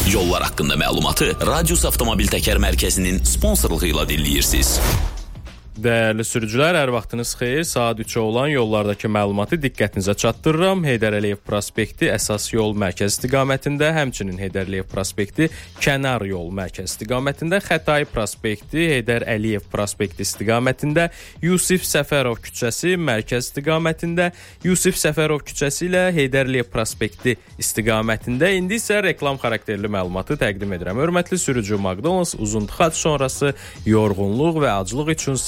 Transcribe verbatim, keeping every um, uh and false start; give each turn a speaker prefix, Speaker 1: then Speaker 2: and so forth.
Speaker 1: Yollar haqqında məlumatı Radius Avtomobil Təkər Mərkəzinin sponsorluğu ilə dinləyirsiniz.
Speaker 2: Dəyərli sürücülər, hər vaxtınız xeyir. Saat üçə olan yollardakı məlumatı diqqətinizə çatdırıram. Heydər Əliyev prospekti əsas yol mərkəz istiqamətində, həmçinin Heydər Əliyev prospekti kənar yol mərkəz istiqamətində, Xətai prospekti Heydər Əliyev prospekti istiqamətində, Yusif Səfərov küçəsi mərkəz istiqamətində, Yusif Səfərov küçəsi ilə Heydər Əliyev prospekti istiqamətində. İndi isə reklam xarakterli məlumatı təqdim edirəm. Hörmətli sürücü, McDonald's uzun tıxac sonrası yorğunluq və aclıq üçün